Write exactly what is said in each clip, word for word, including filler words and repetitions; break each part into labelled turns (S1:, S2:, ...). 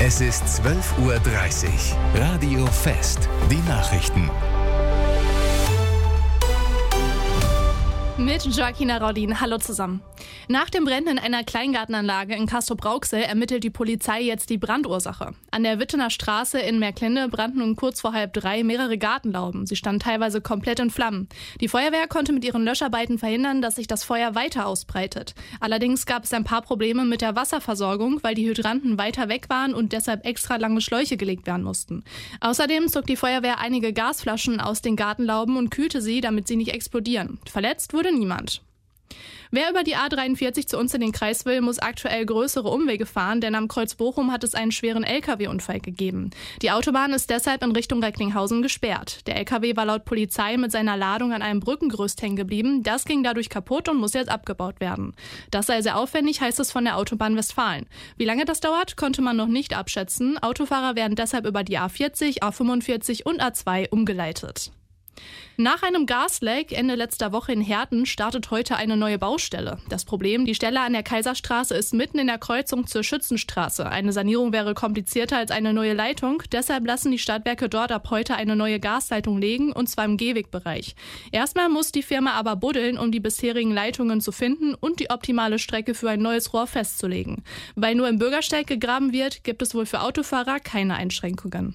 S1: Es ist zwölf Uhr dreißig. Radio Fest. Die Nachrichten.
S2: Mit Joaquina Raudin. Hallo zusammen. Nach dem Brennen in einer Kleingartenanlage in Castrop-Rauxel ermittelt die Polizei jetzt die Brandursache. An der Wittener Straße in Merklinde brannten um kurz vor halb drei mehrere Gartenlauben. Sie standen teilweise komplett in Flammen. Die Feuerwehr konnte mit ihren Löscharbeiten verhindern, dass sich das Feuer weiter ausbreitet. Allerdings gab es ein paar Probleme mit der Wasserversorgung, weil die Hydranten weiter weg waren und deshalb extra lange Schläuche gelegt werden mussten. Außerdem zog die Feuerwehr einige Gasflaschen aus den Gartenlauben und kühlte sie, damit sie nicht explodieren. Verletzt wurde niemand. Wer über die A dreiundvierzig zu uns in den Kreis will, muss aktuell größere Umwege fahren, denn am Kreuz Bochum hat es einen schweren L K W-Unfall gegeben. Die Autobahn ist deshalb in Richtung Recklinghausen gesperrt. Der L K W war laut Polizei mit seiner Ladung an einem Brückengerüst hängen geblieben. Das ging dadurch kaputt und muss jetzt abgebaut werden. Das sei sehr aufwendig, heißt es von der Autobahn Westfalen. Wie lange das dauert, konnte man noch nicht abschätzen. Autofahrer werden deshalb über die A vierzig, A fünfundvierzig und A zwei umgeleitet. Nach einem Gasleck Ende letzter Woche in Herten startet heute eine neue Baustelle. Das Problem, die Stelle an der Kaiserstraße ist mitten in der Kreuzung zur Schützenstraße. Eine Sanierung wäre komplizierter als eine neue Leitung. Deshalb lassen die Stadtwerke dort ab heute eine neue Gasleitung legen, und zwar im Gehwegbereich. Erstmal muss die Firma aber buddeln, um die bisherigen Leitungen zu finden und die optimale Strecke für ein neues Rohr festzulegen. Weil nur im Bürgersteig gegraben wird, gibt es wohl für Autofahrer keine Einschränkungen.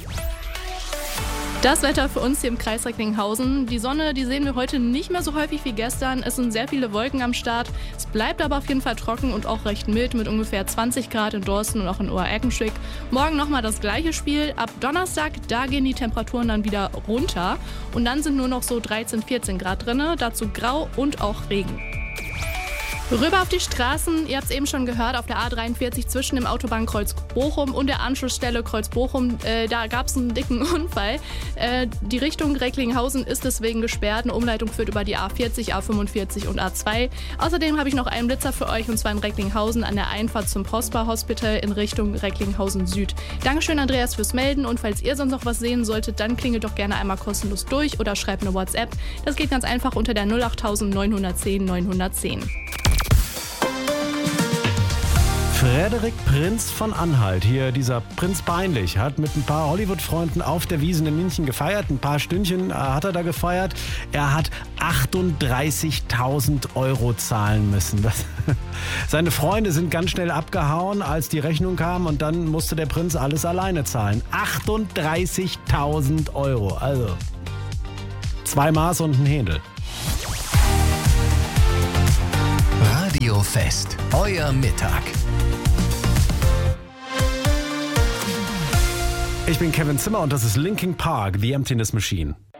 S2: Das Wetter für uns hier im Kreis Recklinghausen. Die Sonne, die sehen wir heute nicht mehr so häufig wie gestern. Es sind sehr viele Wolken am Start. Es bleibt aber auf jeden Fall trocken und auch recht mild mit ungefähr zwanzig Grad in Dorsten und auch in Ohr-Erkenschwick. Morgen nochmal das gleiche Spiel. Ab Donnerstag, da gehen die Temperaturen dann wieder runter. Und dann sind nur noch so dreizehn, vierzehn Grad drin. Dazu grau und auch Regen. Rüber auf die Straßen, ihr habt es eben schon gehört, auf der A dreiundvierzig zwischen dem Autobahnkreuz Bochum und der Anschlussstelle Kreuz Bochum, äh, da gab es einen dicken Unfall. Äh, die Richtung Recklinghausen ist deswegen gesperrt, eine Umleitung führt über die A vierzig, A fünfundvierzig und A zwei. Außerdem habe ich noch einen Blitzer für euch, und zwar in Recklinghausen an der Einfahrt zum Prosper Hospital in Richtung Recklinghausen Süd. Dankeschön, Andreas, fürs Melden, und falls ihr sonst noch was sehen solltet, dann klingelt doch gerne einmal kostenlos durch oder schreibt eine WhatsApp. Das geht ganz einfach unter der null acht neun eins null neun eins null eins.
S3: Frederik Prinz von Anhalt, hier dieser Prinz Peinlich, hat mit ein paar Hollywood-Freunden auf der Wiesn in München gefeiert. Ein paar Stündchen äh, hat er da gefeiert. Er hat achtunddreißigtausend Euro zahlen müssen. Das, seine Freunde sind ganz schnell abgehauen, als die Rechnung kam, und dann musste der Prinz alles alleine zahlen. achtunddreißigtausend Euro, also zwei Maß und ein Händel.
S1: Radio Fest. Euer Mittag.
S3: Ich bin Kevin Zimmer und das ist Linkin Park, The Emptiness Machine.